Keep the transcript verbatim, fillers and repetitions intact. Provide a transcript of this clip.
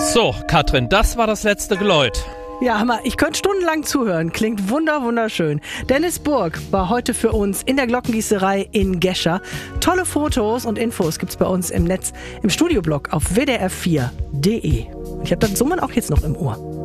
So, Katrin, das war das letzte Geläut. Ja, Hammer. Ich könnte stundenlang zuhören. Klingt wunder, wunderschön. Dennis Burg war heute für uns in der Glockengießerei in Gescher. Tolle Fotos und Infos gibt's bei uns im Netz, im Studioblog auf w d r vier punkt d e. Ich habe das Summen auch jetzt noch im Ohr.